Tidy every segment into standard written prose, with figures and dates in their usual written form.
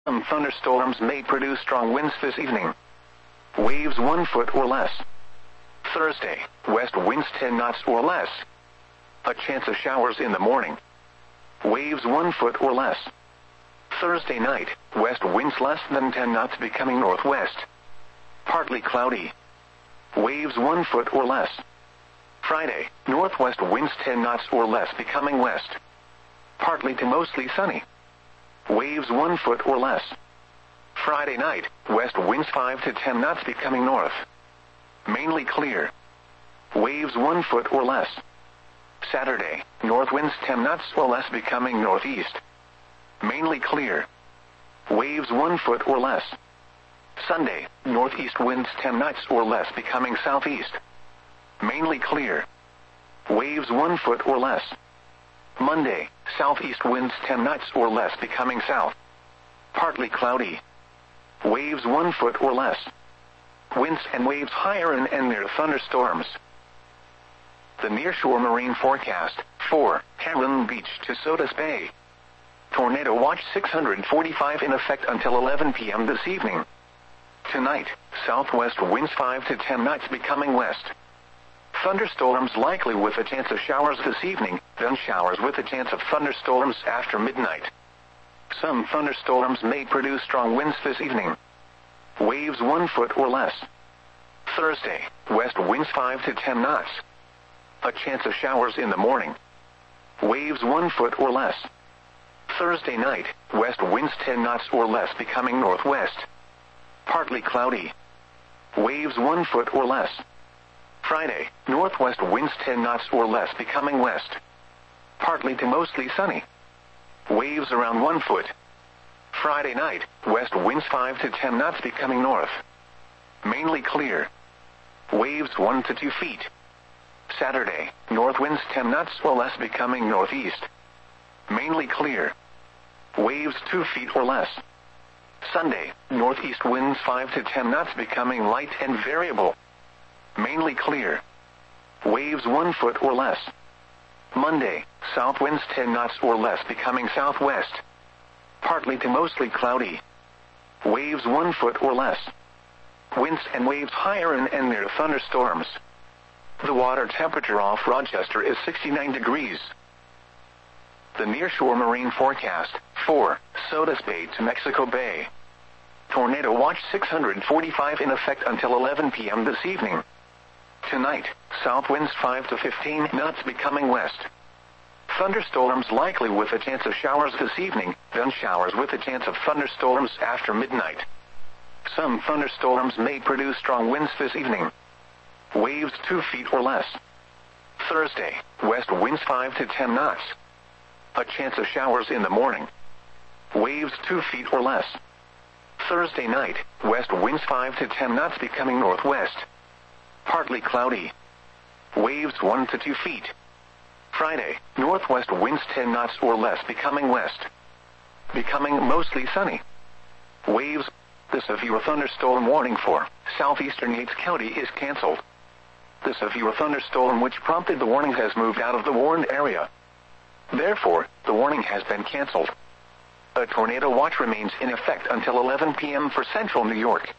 Some thunderstorms may produce strong winds this evening. Waves 1 foot or less. Thursday, west winds 10 knots or less. A chance of showers in the morning. Waves 1 foot or less. Thursday night, west winds less than 10 knots becoming northwest. Partly cloudy. Waves 1 foot or less. Friday, northwest winds 10 knots or less becoming west. Partly to mostly sunny. Waves 1 foot or less. Friday night, west winds 5 to 10 knots becoming north. Mainly clear. Waves 1 foot or less. Saturday, north winds 10 knots or less becoming northeast. Mainly clear. Waves 1 foot or less. Sunday, northeast winds 10 knots or less becoming southeast. Mainly clear. Waves 1 foot or less. Monday, southeast winds 10 knots or less becoming south. Partly cloudy. Waves 1 foot or less. Winds and waves higher and near thunderstorms. The nearshore marine forecast, 4, Heron Beach to Sodus Bay. Tornado watch 645 in effect until 11 p.m. this evening. Tonight, southwest winds 5 to 10 knots becoming west. Thunderstorms likely with a chance of showers this evening, then showers with a chance of thunderstorms after midnight. Some thunderstorms may produce strong winds this evening. Waves 1 foot or less. Thursday, west winds 5 to 10 knots. A chance of showers in the morning. Waves 1 foot or less. Thursday night, west winds 10 knots or less becoming northwest. Partly cloudy. Waves 1 foot or less. Friday, northwest winds 10 knots or less becoming west. Partly to mostly sunny. Waves around 1 foot. Friday night, west winds 5 to 10 knots becoming north. Mainly clear. Waves 1 to 2 feet. Saturday, north winds 10 knots or less becoming northeast. Mainly clear. Waves 2 feet or less. Sunday, northeast winds 5 to 10 knots becoming light and variable. Mainly clear. Waves 1 foot or less. Monday, south winds 10 knots or less becoming southwest. Partly to mostly cloudy. Waves 1 foot or less. Winds and waves higher and near thunderstorms. The water temperature off Rochester is 69 degrees. The nearshore marine forecast, 4, Sodus Bay to Mexico Bay. Tornado watch 645 in effect until 11 p.m. this evening. Tonight, south winds 5 to 15 knots becoming west. Thunderstorms likely with a chance of showers this evening, then showers with a chance of thunderstorms after midnight. Some thunderstorms may produce strong winds this evening. Waves 2 feet or less. Thursday, west winds 5 to 10 knots. A chance of showers in the morning. Waves 2 feet or less. Thursday night, west winds 5 to 10 knots becoming northwest. Partly cloudy. Waves 1 to 2 feet. Friday, northwest winds 10 knots or less becoming west. Becoming mostly sunny. Waves. The severe thunderstorm warning for southeastern Yates County is canceled. The severe thunderstorm which prompted the warning has moved out of the warned area. Therefore, the warning has been canceled. A tornado watch remains in effect until 11 p.m. for central New York.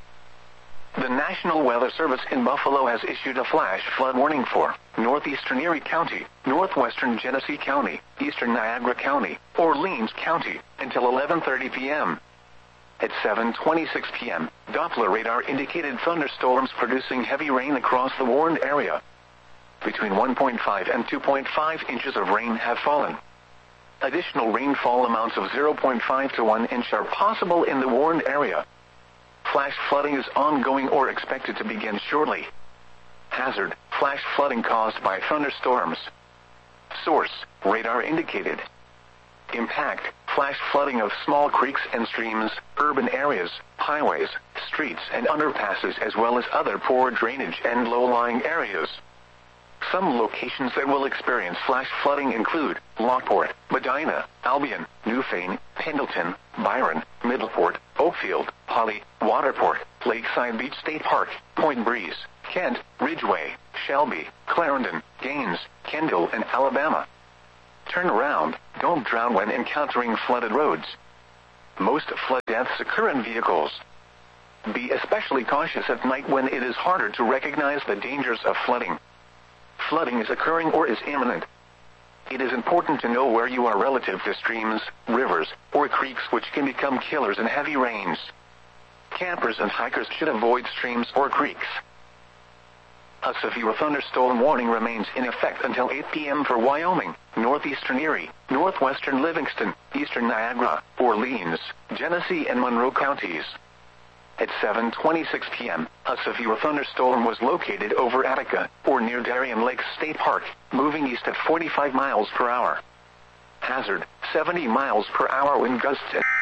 The National Weather Service in Buffalo has issued a flash flood warning for northeastern Erie County, northwestern Genesee County, eastern Niagara County, Orleans County, until 11:30 p.m. At 7:26 p.m., Doppler radar indicated thunderstorms producing heavy rain across the warned area. Between 1.5 and 2.5 inches of rain have fallen. Additional rainfall amounts of 0.5 to 1 inch are possible in the warned area. Flash flooding is ongoing or expected to begin shortly. Hazard: flash flooding caused by thunderstorms. Source: radar indicated. Impact: flash flooding of small creeks and streams, urban areas, highways, streets and underpasses as well as other poor drainage and low-lying areas. Some locations that will experience flash flooding include Lockport, Medina, Albion, Newfane, Pendleton, Byron, Middleport, Oakfield, Holly, Waterport, Lakeside Beach State Park, Point Breeze, Kent, Ridgeway, Shelby, Clarendon, Gaines, Kendall and Alabama. Turn around, don't drown when encountering flooded roads. Most flood deaths occur in vehicles. Be especially cautious at night when it is harder to recognize the dangers of flooding. Flooding is occurring or is imminent. It is important to know where you are relative to streams, rivers, or creeks which can become killers in heavy rains. Campers and hikers should avoid streams or creeks. A severe thunderstorm warning remains in effect until 8 p.m. for Wyoming, northeastern Erie, northwestern Livingston, eastern Niagara, Orleans, Genesee and Monroe counties. At 7:26 p.m., a severe thunderstorm was located over Attica, or near Darien Lake State Park, moving east at 45 miles per hour. Hazard, 70 miles per hour wind gusts.